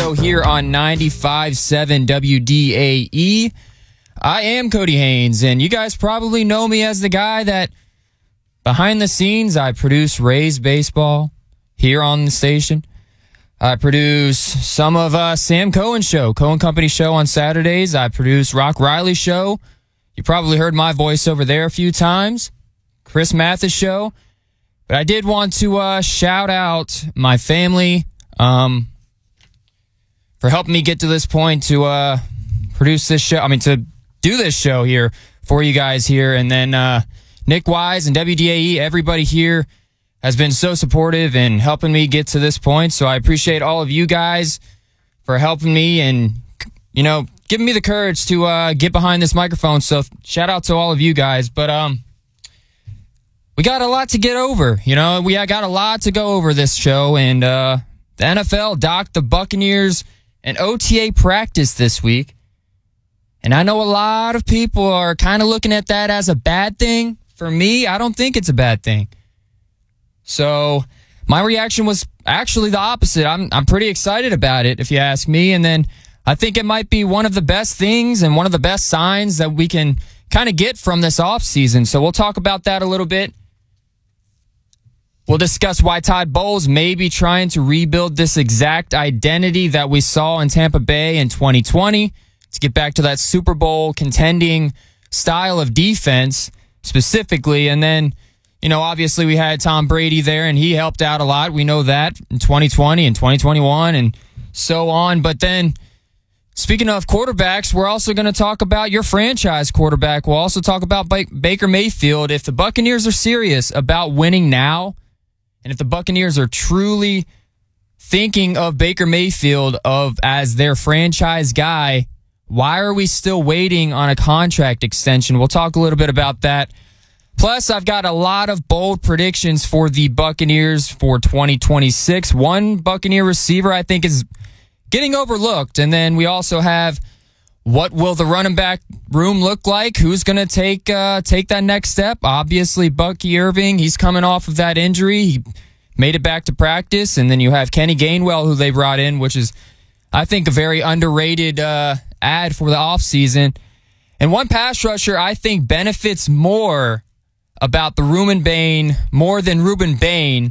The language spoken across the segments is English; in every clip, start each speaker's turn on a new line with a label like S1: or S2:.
S1: Show here on 95.7 WDAE. I am Cody Haynes, and you guys probably know me as the guy that behind the scenes, I produce Rays baseball here on the station. I produce some of Sam Cohen's show, Cohen Company show on Saturdays. I produce Rock Riley's show. You probably heard my voice over there a few times. Chris Mathis show. But I did want to shout out my family for helping me get to this point to produce this show. To do this show here for you guys here. And then Nick Wise and WDAE, everybody here has been so supportive and helping me get to this point. So I appreciate all of you guys for helping me and, giving me the courage to get behind this microphone. So shout out to all of you guys. But we got a lot to get over. We got a lot to go over this show. And the NFL docked the Buccaneers an OTA practice this week. And I know a lot of people are kind of looking at that as a bad thing. For me, I don't think it's a bad thing. So my reaction was actually the opposite. I'm pretty excited about it, if you ask me. And then I think it might be one of the best things and one of the best signs that we can kind of get from this offseason. So we'll talk about that a little bit. We'll discuss why Todd Bowles may be trying to rebuild this exact identity that we saw in Tampa Bay in 2020 to get back to that Super Bowl contending style of defense specifically. And then, obviously we had Tom Brady there and he helped out a lot. We know that in 2020 and 2021 and so on. But then, speaking of quarterbacks, we're also going to talk about your franchise quarterback. We'll also talk about Baker Mayfield. If the Buccaneers are serious about winning now, and if the Buccaneers are truly thinking of Baker Mayfield as their franchise guy, why are we still waiting on a contract extension? We'll talk a little bit about that. Plus, I've got a lot of bold predictions for the Buccaneers for 2026. One Buccaneer receiver I think is getting overlooked. And then we also have what will the running back room look like? Who's going to take that next step? Obviously, Bucky Irving, he's coming off of that injury. He made it back to practice. And then you have Kenny Gainwell, who they brought in, which is, I think, a very underrated ad for the offseason. And one pass rusher I think benefits more about the Ruben Bain, more than Ruben Bain,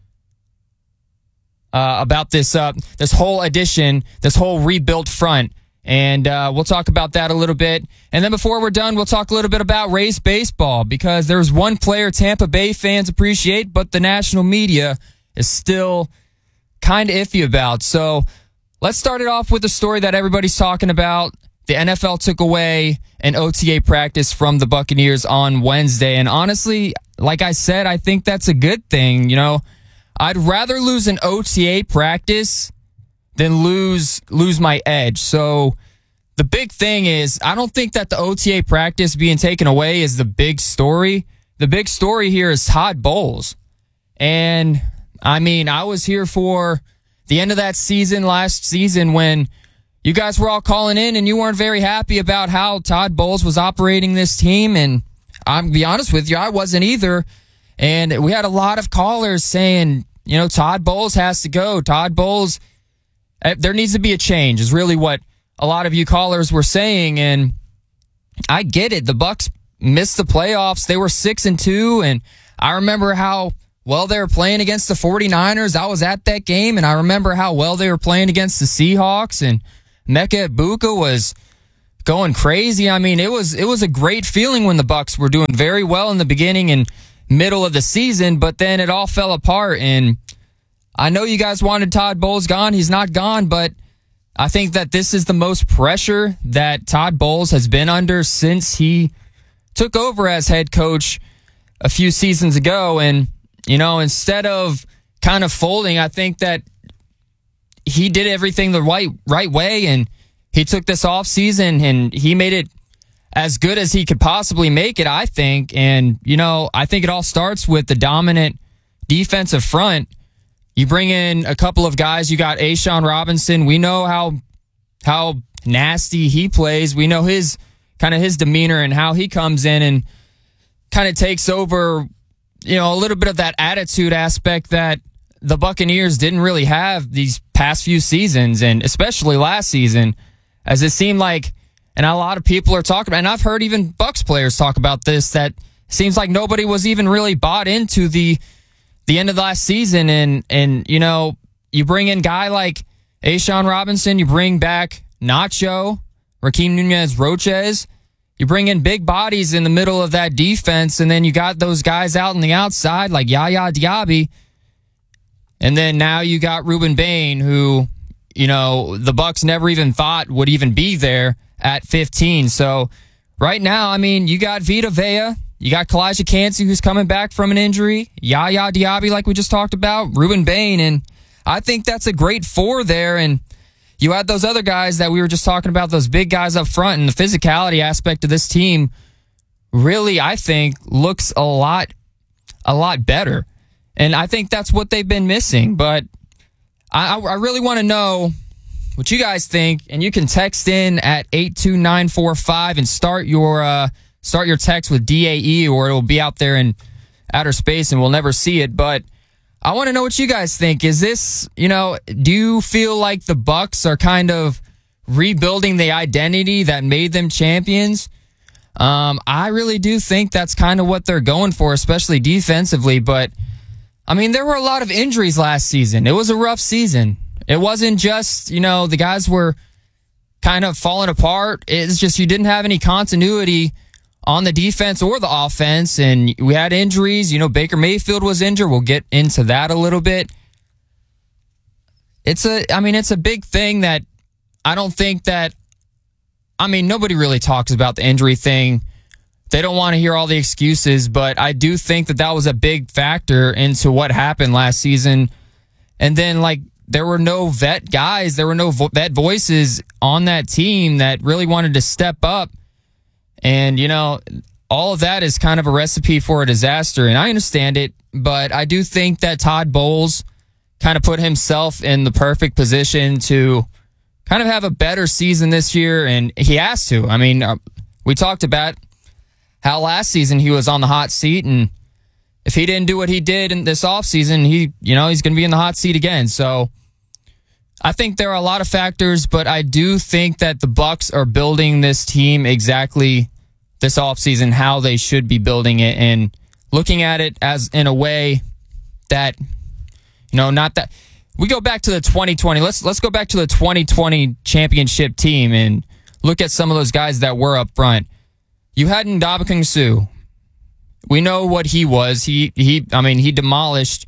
S1: about this whole addition, this whole rebuilt front. And we'll talk about that a little bit. And then before we're done, we'll talk a little bit about Rays baseball, because there's one player Tampa Bay fans appreciate, but the national media is still kind of iffy about. So let's start it off with the story that everybody's talking about. The NFL took away an OTA practice from the Buccaneers on Wednesday. And honestly, like I said, I think that's a good thing. I'd rather lose an OTA practice than lose my edge. So the big thing is, I don't think that the OTA practice being taken away is the big story. The big story here is Todd Bowles. And I was here for the end of that season last season when you guys were all calling in and you weren't very happy about how Todd Bowles was operating this team. And I'm be honest with you, I wasn't either. And we had a lot of callers saying, Todd Bowles has to go. Todd Bowles, there needs to be a change, is really what a lot of you callers were saying. And I get it. The Bucs missed the playoffs. They were 6-2. And I remember how well they were playing against the 49ers. I was at that game, and I remember how well they were playing against the Seahawks. And Mecca Ibuka was going crazy. It was a great feeling when the Bucs were doing very well in the beginning and middle of the season, but then it all fell apart. And I know you guys wanted Todd Bowles gone. He's not gone, but I think that this is the most pressure that Todd Bowles has been under since he took over as head coach a few seasons ago. And, instead of kind of folding, I think that he did everything the right way, and he took this off season and he made it as good as he could possibly make it, I think. And, I think it all starts with the dominant defensive front. You bring in a couple of guys. You got A'Shawn Robinson. We know how nasty he plays. We know his demeanor and how he comes in and kind of takes over, a little bit of that attitude aspect that the Buccaneers didn't really have these past few seasons, and especially last season, as it seemed like, and a lot of people are talking about, and I've heard even Bucs players talk about this, that seems like nobody was even really bought into the end of last season. And you know, you bring in a guy like A'Shawn Robinson, you bring back Nacho, Raheem Nunez-Roches, you bring in big bodies in the middle of that defense, and then you got those guys out on the outside like Yaya Diaby. And then now you got Ruben Bain, who, you know, the Bucs never even thought would even be there at 15. So right now, I mean, you got Vita Vea, you got Kalijah Kancey, who's coming back from an injury, Yaya Diaby, like we just talked about, Ruben Bain, and I think that's a great four there. And you had those other guys that we were just talking about, those big guys up front, and the physicality aspect of this team really, I think, looks a lot better. And I think that's what they've been missing. But I really want to know what you guys think, and you can text in at 82945 and start your text with DAE, or it'll be out there in outer space and we'll never see it. But I want to know what you guys think. Is this, you know, do you feel like the Bucs are kind of rebuilding the identity that made them champions? I really do think that's kind of what they're going for, especially defensively. But I mean, there were a lot of injuries last season. It was a rough season. It wasn't just, you know, the guys were kind of falling apart. It's just you didn't have any continuity on the defense or the offense, and we had injuries. You know, Baker Mayfield was injured. We'll get into that a little bit. It's a big thing that I don't think that, I mean, nobody really talks about the injury thing. They don't want to hear all the excuses, but I do think that that was a big factor into what happened last season. And then, like, there were no vet guys, there were no vet voices on that team that really wanted to step up. And, you know, all of that is kind of a recipe for a disaster. And I understand it, but I do think that Todd Bowles kind of put himself in the perfect position to kind of have a better season this year. And he has to. I mean, we talked about how last season he was on the hot seat, and if he didn't do what he did in this offseason, he's going to be in the hot seat again. So I think there are a lot of factors, but I do think that the Bucs are building this team exactly this offseason how they should be building it, and looking at it as in a way that, you know, not that we go back to the 2020. Let's go back to the 2020 championship team and look at some of those guys that were up front. You had Ndamukong Suh. We know what he was. He demolished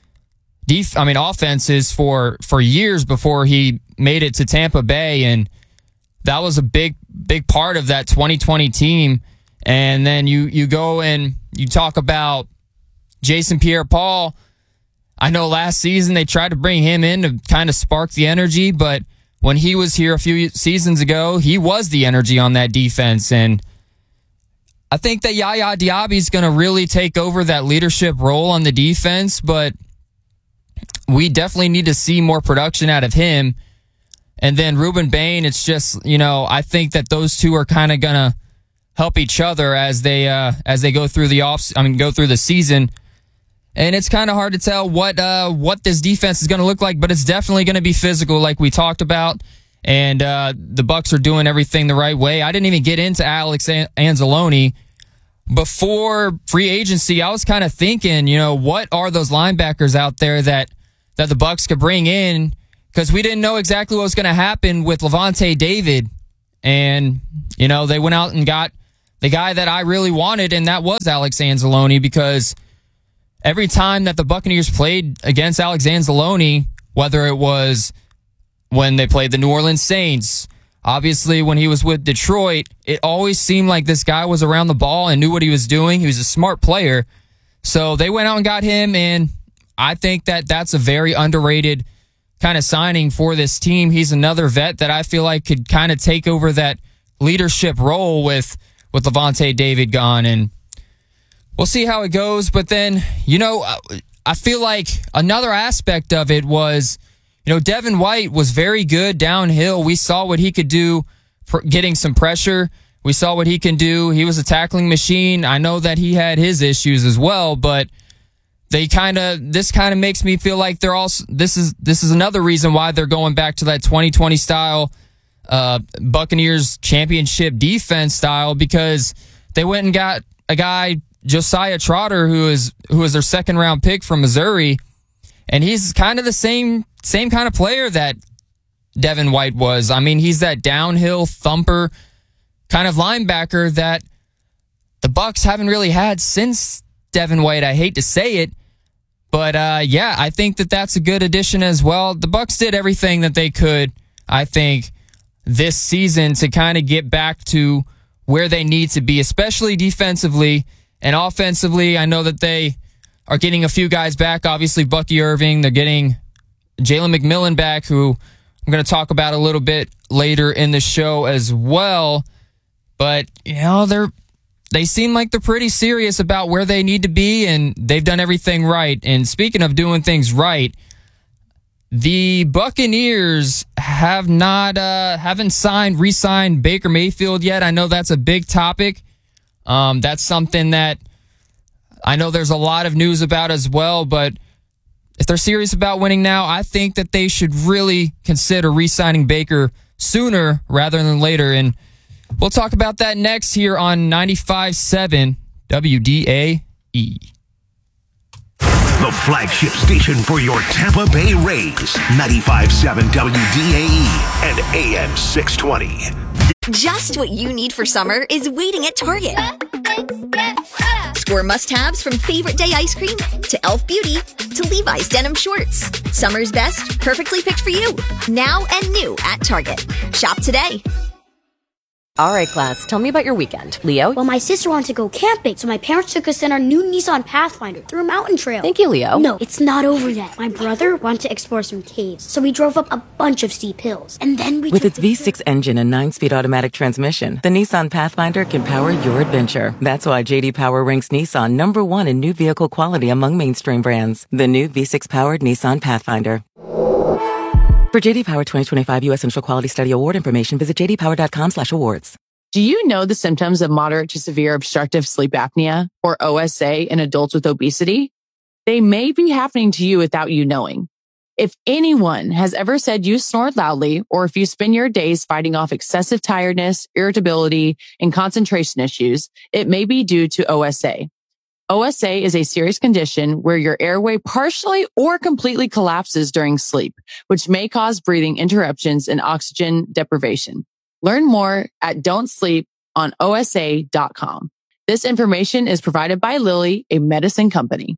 S1: offenses for years before he made it to Tampa Bay, and that was a big part of that 2020 team. And then you go and you talk about Jason Pierre-Paul. I know last season they tried to bring him in to kind of spark the energy, but when he was here a few seasons ago, he was the energy on that defense. And I think that Yaya Diaby is going to really take over that leadership role on the defense, but we definitely need to see more production out of him. And then Ruben Bain, it's just, you know, I think that those two are kind of going to help each other as they go through the season. And it's kind of hard to tell what this defense is going to look like, but it's definitely going to be physical, like we talked about. And the Bucs are doing everything the right way. I didn't even get into Alex Anzalone. Before free agency, I was kind of thinking, you know, what are those linebackers out there that the Bucs could bring in? Because we didn't know exactly what was going to happen with Lavonte David. And, you know, they went out and got the guy that I really wanted, and that was Alex Anzalone, because every time that the Buccaneers played against Alex Anzalone, whether it was when they played the New Orleans Saints, obviously when he was with Detroit, it always seemed like this guy was around the ball and knew what he was doing. He was a smart player. So they went out and got him, and I think that that's a very underrated kind of signing for this team. He's another vet that I feel like could kind of take over that leadership role with Lavonte David gone, and we'll see how it goes. But then, you know, I feel like another aspect of it was, you know, Devin White was very good downhill. We saw what he could do getting some pressure. We saw what he can do. He was a tackling machine. I know that he had his issues as well, but this kind of makes me feel like they're also, this is another reason why they're going back to that 2020 style, Buccaneers championship defense style, because they went and got a guy, Josiah Trotter, who was their second round pick from Missouri. And he's kind of the same kind of player that Devin White was. I mean, he's that downhill thumper kind of linebacker that the Bucs haven't really had since Devin White. I hate to say it, but yeah, I think that's a good addition as well. The Bucs did everything that they could, I think, this season to kind of get back to where they need to be, especially defensively and offensively. I know that they are getting a few guys back. Obviously, Bucky Irving. They're getting Jalen McMillan back, who I'm going to talk about a little bit later in the show as well. But, you know, they seem like they're pretty serious about where they need to be, and they've done everything right. And speaking of doing things right, the Buccaneers haven't re-signed Baker Mayfield yet. I know that's a big topic. That's something that I know there's a lot of news about as well, but if they're serious about winning now, I think that they should really consider re-signing Baker sooner rather than later. And we'll talk about that next here on 95.7 WDAE.
S2: The flagship station for your Tampa Bay Rays, 95.7 WDAE and AM 620.
S3: Just what you need for summer is waiting at Target. Score must-haves from Favorite Day ice cream to Elf Beauty to Levi's denim shorts. Summer's best, perfectly picked for you. Now and new at Target. Shop today.
S4: All right, class, tell me about your weekend. Leo?
S5: Well, my sister wanted to go camping, so my parents took us in our new Nissan Pathfinder through a mountain trail.
S4: Thank you, Leo.
S5: No, it's not over yet. My brother wanted to explore some caves, so we drove up a bunch of steep hills. And then we
S6: With its V6 engine and 9-speed automatic transmission, the Nissan Pathfinder can power your adventure. That's why J.D. Power ranks Nissan #1 in new vehicle quality among mainstream brands. The new V6-powered Nissan Pathfinder. For J.D. Power 2025 U.S. Central Quality Study Award information, visit jdpower.com/awards.
S7: Do you know the symptoms of moderate to severe obstructive sleep apnea, or OSA, in adults with obesity? They may be happening to you without you knowing. If anyone has ever said you snored loudly, or if you spend your days fighting off excessive tiredness, irritability, and concentration issues, it may be due to OSA. OSA is a serious condition where your airway partially or completely collapses during sleep, which may cause breathing interruptions and oxygen deprivation. Learn more at don'tsleeponosa.com. This information is provided by Lilly, a medicine company.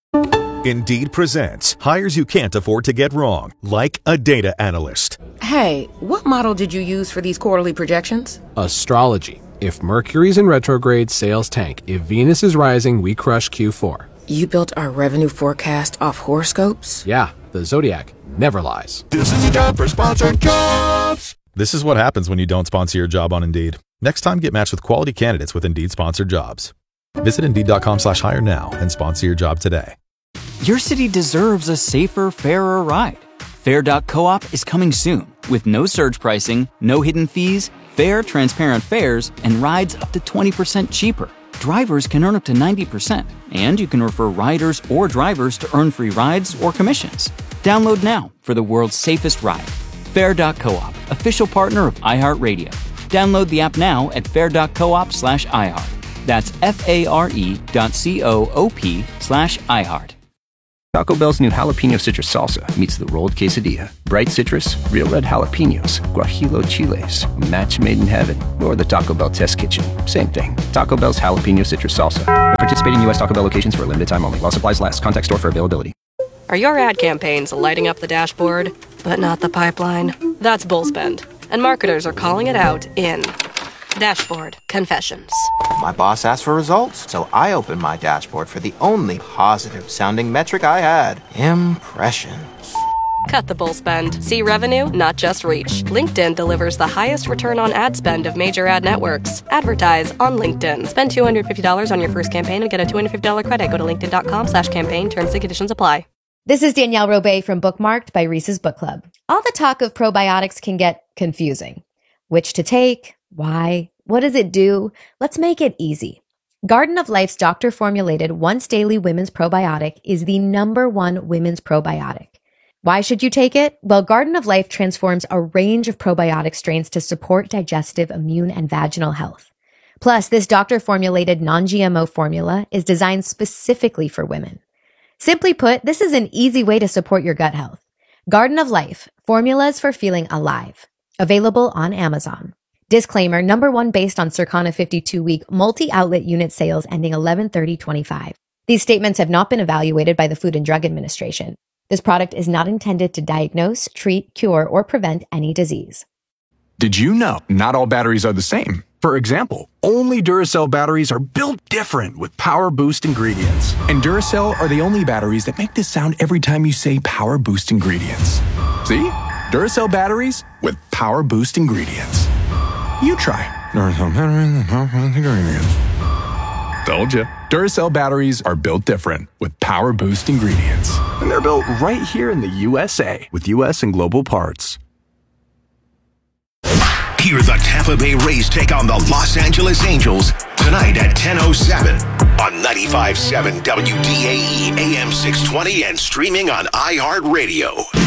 S8: Indeed presents hires you can't afford to get wrong, like a data analyst.
S9: Hey, what model did you use for these quarterly projections?
S10: Astrology. If Mercury's in retrograde, sales tank. If Venus is rising, we crush Q4.
S9: You built our revenue forecast off horoscopes?
S10: Yeah, the Zodiac never lies.
S2: This is a job for sponsored jobs.
S11: This is what happens when you don't sponsor your job on Indeed. Next time, get matched with quality candidates with Indeed sponsored jobs. Visit Indeed.com/hire now and sponsor your job today.
S12: Your city deserves a safer, fairer ride. Fair.coop is coming soon with no surge pricing, no hidden fees, fair, transparent fares, and rides up to 20% cheaper. Drivers can earn up to 90%, and you can refer riders or drivers to earn free rides or commissions. Download now for the world's safest ride. Fair.coop, official partner of iHeartRadio. Download the app now at fair.coop/iHeart. That's FARE.coop/iHeart.
S13: Taco Bell's new jalapeno citrus salsa meets the rolled quesadilla. Bright citrus, real red jalapenos, guajillo chiles, a match made in heaven, or the Taco Bell test kitchen. Same thing. Taco Bell's jalapeno citrus salsa. At participating U.S. Taco Bell locations for a limited time only. While supplies last. Contact store for availability.
S14: Are your ad campaigns lighting up the dashboard, but not the pipeline? That's Bullspend, and marketers are calling it out in Dashboard Confessions.
S15: My boss asked for results, so I opened my dashboard for the only positive-sounding metric I had: impressions.
S14: Cut the bull spend. See revenue, not just reach. LinkedIn delivers the highest return on ad spend of major ad networks. Advertise on LinkedIn. Spend $250 on your first campaign and get a $250 credit. Go to linkedin.com/campaign. Terms and conditions apply.
S16: This is Danielle Robay from Bookmarked by Reese's Book Club. All the talk of probiotics can get confusing. Which to take? Why? What does it do? Let's make it easy. Garden of Life's doctor-formulated once-daily women's probiotic is the #1 women's probiotic. Why should you take it? Well, Garden of Life transforms a range of probiotic strains to support digestive, immune, and vaginal health. Plus, this doctor-formulated non-GMO formula is designed specifically for women. Simply put, this is an easy way to support your gut health. Garden of Life, formulas for feeling alive. Available on Amazon. Disclaimer, #1 based on Circana 52-week multi-outlet unit sales ending 11/30/25. These statements have not been evaluated by the Food and Drug Administration. This product is not intended to diagnose, treat, cure, or prevent any disease.
S17: Did you know not all batteries are the same? For example, only Duracell batteries are built different with Power Boost ingredients. And Duracell are the only batteries that make this sound every time you say Power Boost ingredients. See? Duracell batteries with Power Boost ingredients. You try Duracell batteries with Power Boost ingredients. Told you. Duracell batteries are built different with Power Boost ingredients. And they're built right here in the USA with US and global parts.
S2: Hear the Tampa Bay Rays take on the Los Angeles Angels tonight at 10:07 on 95.7 WDAE AM 620 and streaming on iHeartRadio.